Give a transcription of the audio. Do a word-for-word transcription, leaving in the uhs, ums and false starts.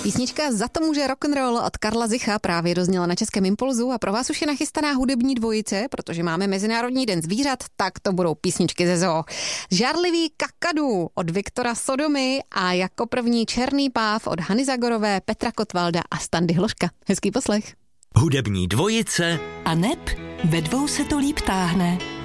Písnička Za to může rock'n'roll od Karla Zicha právě dozněla na Českém Impulzu a pro vás už je nachystaná hudební dvojice, protože máme Mezinárodní den zvířat, tak to budou písničky ze zoo. Žárlivý kakadu od Viktora Sodomy a jako první Černý páv od Hany Zagorové, Petra Kotvalda a Standy Hloška. Hezký poslech. Hudební dvojice a neb ve dvou se to líp táhne.